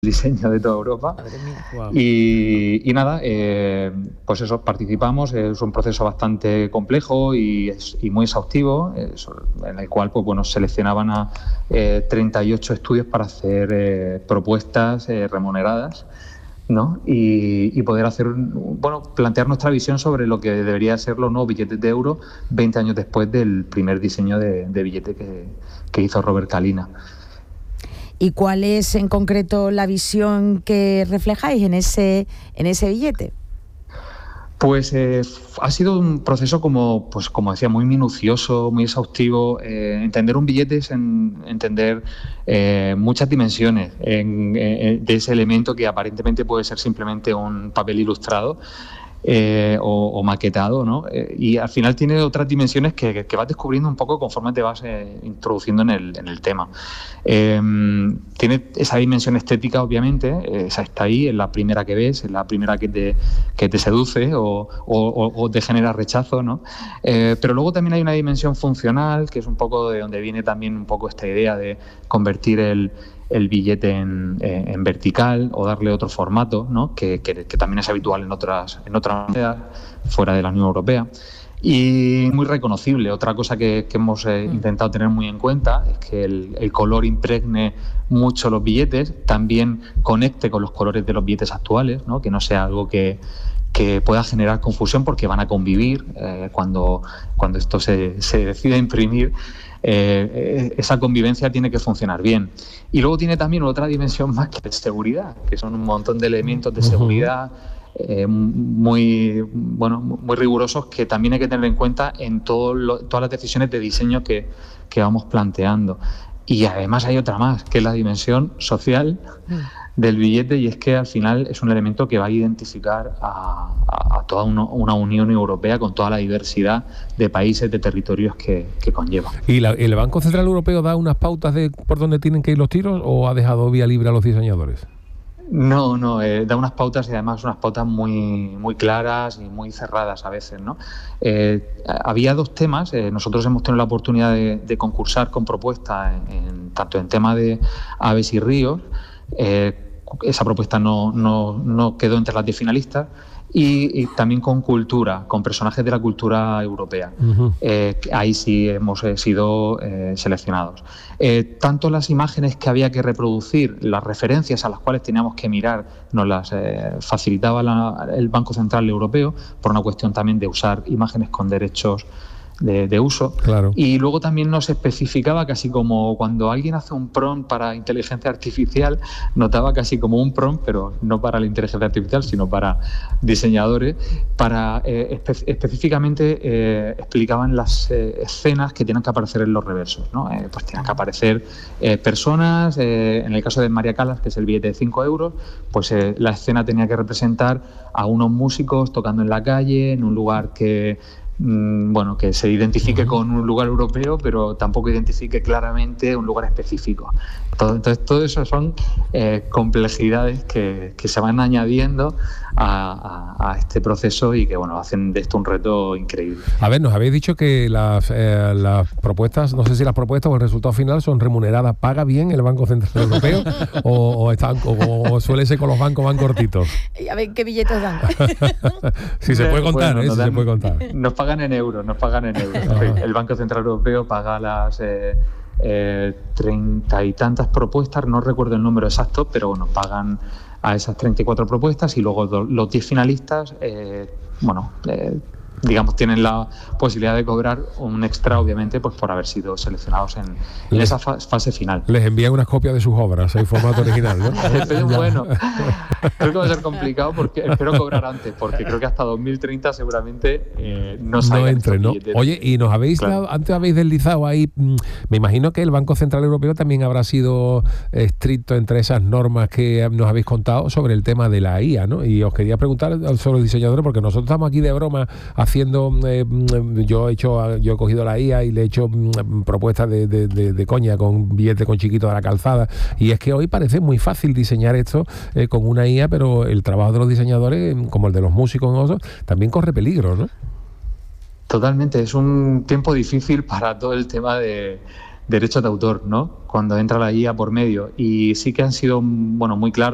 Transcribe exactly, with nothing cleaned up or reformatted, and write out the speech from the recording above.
diseño de toda Europa. Wow. Y, y nada, eh, pues eso, participamos, es un proceso bastante complejo y, es, y muy exhaustivo, eh, en el cual pues bueno, seleccionaban a eh, treinta y ocho estudios para hacer eh, propuestas eh, remuneradas, ¿no? Y, y poder hacer, bueno, plantear nuestra visión sobre lo que debería ser los nuevos billetes de euro veinte años después del primer diseño de, de billete que, que hizo Robert Kalina. ¿Y cuál es en concreto la visión que reflejáis en ese, en ese billete? Pues eh, ha sido un proceso, como, pues, como decía, muy minucioso, muy exhaustivo. Eh, entender un billete es en, entender eh, muchas dimensiones en, en, de ese elemento que aparentemente puede ser simplemente un papel ilustrado. Eh, o, o maquetado, ¿no? Eh, y al final tiene otras dimensiones que, que, que vas descubriendo un poco conforme te vas eh, introduciendo en el, en el tema. Eh, tiene esa dimensión estética, obviamente, eh, esa está ahí, es la primera que ves, es la primera que te, que te seduce o, o, o te genera rechazo, ¿no? Eh, pero luego también hay una dimensión funcional, que es un poco de donde viene también un poco esta idea de convertir el el billete en, en vertical o darle otro formato, ¿no? que, que, que también es habitual en otras, en otras monedas fuera de la Unión Europea. Y muy reconocible. Otra cosa que, que hemos eh, intentado tener muy en cuenta es que el, el color impregne mucho los billetes, también conecte con los colores de los billetes actuales, ¿no? Que no sea algo que, que pueda generar confusión porque van a convivir eh, cuando, cuando esto se, se decide imprimir. Eh, esa convivencia tiene que funcionar bien. Y luego tiene también otra dimensión más, que es seguridad, que son un montón de elementos de seguridad eh, muy, bueno, muy rigurosos que también hay que tener en cuenta en todo lo, todas las decisiones de diseño que, que vamos planteando. Y además hay otra más, que es la dimensión social del billete, y es que al final es un elemento que va a identificar a, a, a toda una, una Unión Europea con toda la diversidad de países, de territorios que, que conlleva. ¿Y la, el Banco Central Europeo da unas pautas de por dónde tienen que ir los tiros o ha dejado vía libre a los diseñadores? No, no, eh, da unas pautas y además unas pautas muy, muy claras y muy cerradas a veces, ¿no? Eh, había dos temas, eh, nosotros hemos tenido la oportunidad de, de concursar con propuestas en, en, tanto en tema de aves y ríos. Eh, esa propuesta no, no, no quedó entre las diez finalistas, y, y también con cultura, con personajes de la cultura europea. Uh-huh. Eh, ahí sí hemos eh, sido eh, seleccionados. Eh, tanto las imágenes que había que reproducir, las referencias a las cuales teníamos que mirar, nos las eh, facilitaba la, el Banco Central Europeo, por una cuestión también de usar imágenes con derechos De, de uso. Claro. Y luego también nos especificaba, casi como cuando alguien hace un prompt para inteligencia artificial, notaba casi como un prompt, pero no para la inteligencia artificial, sino para diseñadores, para eh, espe- específicamente eh, explicaban las eh, escenas que tienen que aparecer en los reversos, ¿no? Eh, pues tienen que aparecer eh, personas, eh, en el caso de María Callas, que es el billete de cinco euros, pues eh, la escena tenía que representar a unos músicos tocando en la calle, en un lugar que bueno, que se identifique con un lugar europeo, pero tampoco identifique claramente un lugar específico. Todo, entonces, todo eso son eh, complejidades que, que se van añadiendo a, a, a este proceso y que, bueno, hacen de esto un reto increíble. A ver, nos habéis dicho que las, eh, las propuestas, no sé si las propuestas o el resultado final son remuneradas. ¿Paga bien el Banco Central Europeo o, o, están, o, o suele ser con los bancos van cortitos? A ver, ¿qué billetes dan? Si se puede contar, bueno, ¿eh? Si dan, se puede contar. Nos pagan en euros, nos pagan en euros. El Banco Central Europeo paga las eh, eh, treinta y tantas propuestas, no recuerdo el número exacto, pero bueno, pagan a esas treinta y cuatro propuestas, y luego do, los diez finalistas, eh, bueno, eh, digamos, tienen la posibilidad de cobrar un extra, obviamente, pues por haber sido seleccionados en, en les, esa fa- fase final. Les envían unas copias de sus obras en formato original, ¿no? Pero bueno, creo que va a ser complicado, porque espero cobrar antes, porque creo que hasta dos mil treinta seguramente eh, no salgan. No entre, ¿no? Oye, y nos habéis claro. dado, antes habéis deslizado ahí, me imagino que el Banco Central Europeo también habrá sido estricto entre esas normas que nos habéis contado sobre el tema de la I A, ¿no? Y os quería preguntar sobre los diseñadores, porque nosotros estamos aquí de broma haciendo, eh, yo he hecho, yo he cogido la I A y le he hecho mm, propuestas de, de, de, de coña con billetes con chiquitos de la calzada, y es que hoy parece muy fácil diseñar esto eh, con una I A, pero el trabajo de los diseñadores, como el de los músicos, ¿no? También corre peligro, ¿no? Totalmente, es un tiempo difícil para todo el tema de derechos de autor, ¿no? Cuando entra la I A por medio, y sí que han sido, bueno, muy claros